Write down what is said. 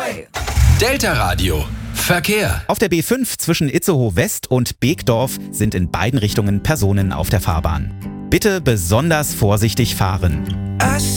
Delta Radio. Verkehr. Auf der B5 zwischen Itzehoe West und Beekdorf sind in beiden Richtungen Personen auf der Fahrbahn. Bitte besonders vorsichtig fahren.